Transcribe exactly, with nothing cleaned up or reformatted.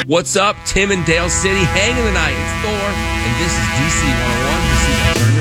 What's up, Tim and Dale City? Hanging the night. It's Thor, and this is D C one oh one. D C Alternative.